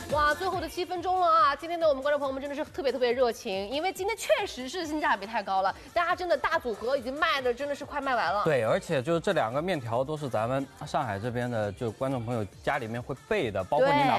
哇，最后的7分钟了啊！今天的我们观众朋友们真的是特别热情，因为今天确实是性价比太高了，大家真的大组合已经卖的真的是快卖完了。 对，而且就是这2个面条都是咱们上海这边的就观众朋友家里面会备的，包括你哪